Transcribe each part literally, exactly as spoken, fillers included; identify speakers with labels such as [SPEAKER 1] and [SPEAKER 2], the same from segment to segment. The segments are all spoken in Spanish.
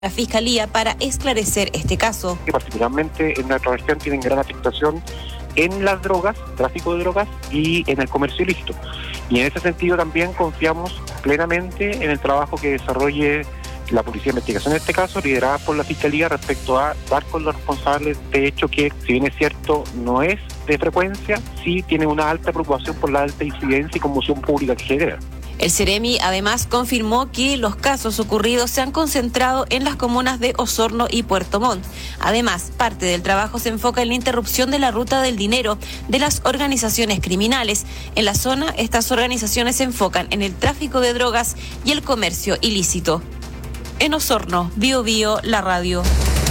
[SPEAKER 1] la Fiscalía para esclarecer este caso.
[SPEAKER 2] Que particularmente en nuestra región tienen gran afectación en las drogas, tráfico de drogas y en el comercio ilícito. Y en ese sentido también confiamos plenamente en el trabajo que desarrolle la Policía de Investigación, en este caso, liderada por la Fiscalía, respecto a dar con los responsables de hecho que, si bien es cierto, no es de frecuencia, sí tiene una alta preocupación por la alta incidencia y conmoción pública que genera.
[SPEAKER 1] El Ceremi además confirmó que los casos ocurridos se han concentrado en las comunas de Osorno y Puerto Montt. Además, parte del trabajo se enfoca en la interrupción de la ruta del dinero de las organizaciones criminales. En la zona, estas organizaciones se enfocan en el tráfico de drogas y el comercio ilícito. En Osorno, Bio Bio, la radio.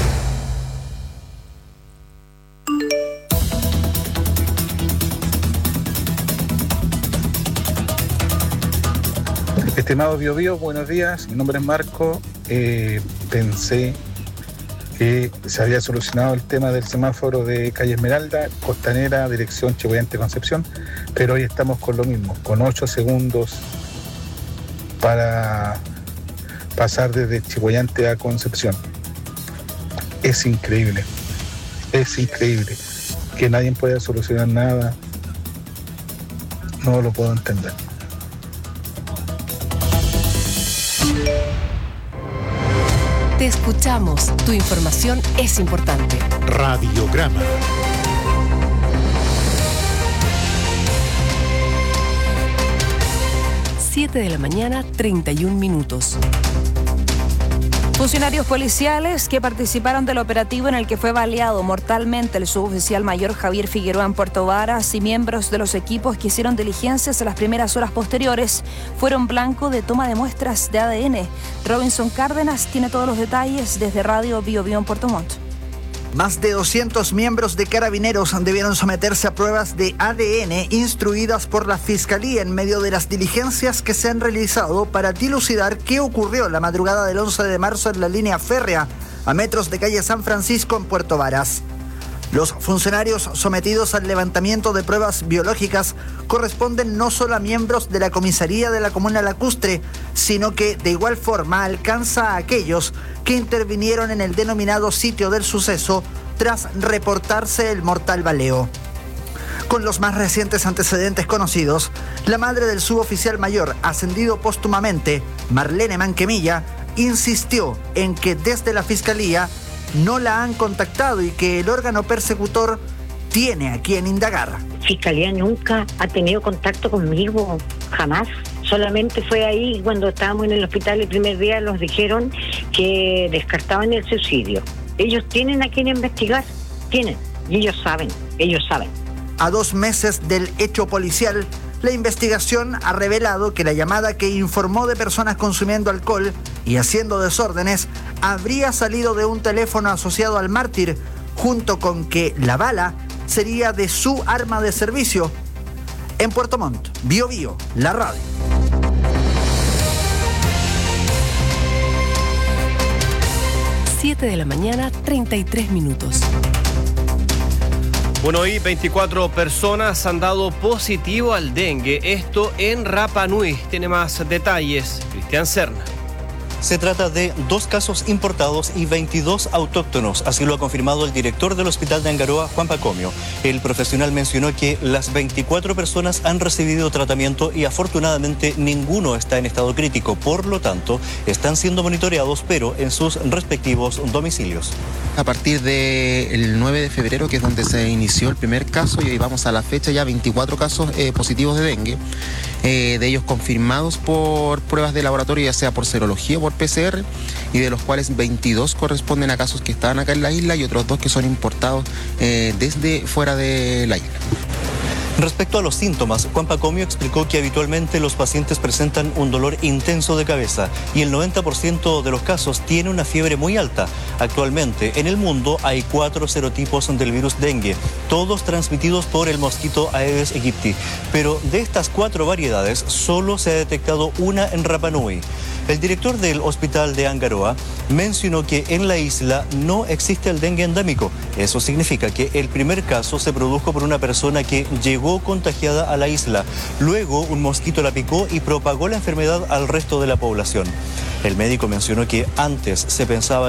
[SPEAKER 3] Estimado Bio Bio, buenos días. Mi nombre es Marco. Eh, pensé que se había solucionado el tema del semáforo de calle Esmeralda, Costanera, dirección Chillhuayante Concepción, pero hoy estamos con lo mismo, con ocho segundos para pasar desde Chillhuayante a Concepción. Es increíble, es increíble que nadie pueda solucionar nada. No lo puedo entender.
[SPEAKER 4] Te escuchamos. Tu información es importante.
[SPEAKER 5] Radiograma.
[SPEAKER 4] siete de la mañana, treinta y un minutos.
[SPEAKER 6] Funcionarios policiales que participaron del operativo en el que fue baleado mortalmente el suboficial mayor Javier Figueroa en Puerto Varas y miembros de los equipos que hicieron diligencias en las primeras horas posteriores fueron blanco de toma de muestras de A D N. Robinson Cárdenas tiene todos los detalles desde Radio Bio Bio en Puerto Montt.
[SPEAKER 7] Más de doscientos miembros de Carabineros debieron someterse a pruebas de A D N instruidas por la Fiscalía en medio de las diligencias que se han realizado para dilucidar qué ocurrió la madrugada del once de marzo en la línea férrea a metros de calle San Francisco en Puerto Varas. Los funcionarios sometidos al levantamiento de pruebas biológicas corresponden no solo a miembros de la comisaría de la comuna lacustre, sino que de igual forma alcanza a aquellos que intervinieron en el denominado sitio del suceso tras reportarse el mortal baleo. Con los más recientes antecedentes conocidos, la madre del suboficial mayor ascendido póstumamente, Marlene Manquemilla, insistió en que desde la Fiscalía no la han contactado y que el órgano persecutor tiene a quien indagar.
[SPEAKER 8] Fiscalía nunca ha tenido contacto conmigo, jamás. Solamente fue ahí cuando estábamos en el hospital el primer día, nos dijeron que descartaban el suicidio. Ellos tienen a quien investigar, tienen, y ellos saben, ellos saben.
[SPEAKER 7] A dos meses del hecho policial, la investigación ha revelado que la llamada que informó de personas consumiendo alcohol y haciendo desórdenes habría salido de un teléfono asociado al mártir, junto con que la bala sería de su arma de servicio. En Puerto Montt, Bio Bio, la radio.
[SPEAKER 4] siete de la mañana, treinta y tres minutos.
[SPEAKER 9] Bueno, hoy veinticuatro personas han dado positivo al dengue. Esto en Rapa Nui. Tiene más detalles Cristian Serna.
[SPEAKER 10] Se trata de dos casos importados y veintidós autóctonos, así lo ha confirmado el director del Hospital de Angaroa, Juan Pacomio. El profesional mencionó que las veinticuatro personas han recibido tratamiento y afortunadamente ninguno está en estado crítico. Por lo tanto, están siendo monitoreados, pero en sus respectivos domicilios.
[SPEAKER 11] A partir del nueve de febrero, que es donde se inició el primer caso, y hoy vamos a la fecha ya veinticuatro casos eh, positivos de dengue, eh, de ellos confirmados por pruebas de laboratorio, ya sea por serología o por P C R, y de los cuales veintidós corresponden a casos que estaban acá en la isla y otros dos que son importados eh, desde fuera de la isla.
[SPEAKER 10] Respecto a los síntomas, Juan Pacomio explicó que habitualmente los pacientes presentan un dolor intenso de cabeza y el noventa por ciento de los casos tiene una fiebre muy alta. Actualmente en el mundo hay cuatro serotipos del virus dengue, todos transmitidos por el mosquito Aedes aegypti, pero de estas cuatro variedades solo se ha detectado una en Rapa Nui. El director del Hospital de Angaroa mencionó que en la isla no existe el dengue endémico. Eso significa que el primer caso se produjo por una persona que llegó contagiada a la isla. Luego un mosquito la picó y propagó la enfermedad al resto de la población. El médico mencionó que antes se pensaba